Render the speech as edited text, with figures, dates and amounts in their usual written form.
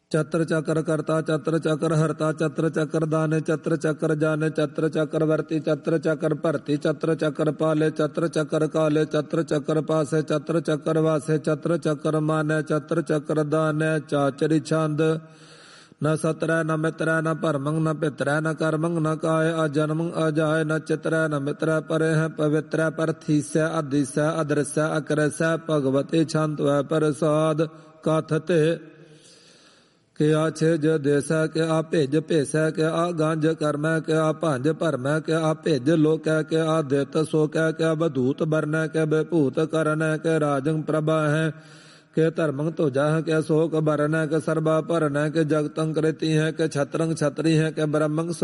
ਚਤਰ ਚੱਕਰ ਕਰਤਾ ਚਤਰ ਚੱਕਰ ਹਰਤਾ ਚਤਰ ਚੱਕਰ ਦਾਨੇ ਚਤਰ ਚੱਕਰ ਜਾਨੇ ਚਤਰ ਚੱਕਰ ਵਰਤੀ ਚਤਰ ਚੱਕਰ ਭਰਤੀ ਚਤਰ ਚੱਕਰ ਪਾਲੇ ਚਤਰ ਚੱਕਰ ਕਾਲੇ ਚਤਰ ਚੱਕਰ ਪਾਸੇ ਚਤਰ ਚੱਕਰ ਵਾਸੇ ਚਤਰ ਚੱਕਰ ਮਾਨੇ ਚਤਰ ਚੱਕਰ ਦਾਨੇ ਚਾਚਰੀ ਛੰਦ ਨ ਸਤਰੈ ਨ ਮਿਤਰੈ ਨ ਭਰਮੰ ਨ ਪਿਤਰੈ ਨ ਕਰਮੰ ਨ ਕਾਇ ਅਜਨਮੰ ਅਜਾਇ ਨ ਚਿਤਰੈ ਨ ਮਿਤਰੈ ਪਰੇ ਹੈ ਪਵਿੱਤਰੈ ਪਰਥੀਸੈ ਅਧਿਸੈ ਅਦਰਸੈ ਅਕਰਸੈ ਭਗਵਤੇ ਛੰਤਵੈ ਪ੍ਰਸਾਦ ਕਥਤੇ ਕਿਆ ਛੇਜ ਦੇਸੈ ਕਿਆ ਭਿਜ ਭੇਸੈ ਕਿਆ ਗੰਜ ਕਰਮੈ ਕਿਆ ਭੰਜ ਭਰਮੈ ਕਿਆ ਭਿਜ ਲੋਕੈ ਕਿਆ ਦਿੱਤ ਸੋਕੈ ਕਿਆ ਬਧੂਤ ਬਰਨੈ ਕਿਆ ਬਿਭੂਤ ਕਰਨੈ ਕਿਆ ਰਾਜੰ ਪ੍ਰਭਾ ਹੈ ਕਿ ਧਰਮੰ ਧੁਜਾ ਹੈ ਕਿ ਸ਼ੋਕ ਬਰਨੈ ਕਿ ਸਰਬਾ ਭਰਨੈ ਕਿ ਜਗਤੰ ਕ੍ਰਿਤੀ ਹੈ ਕਿ ਛਤਰੰ ਛਤਰੀ ਹੈ ਕਿ ਬ੍ਰਹਮੰ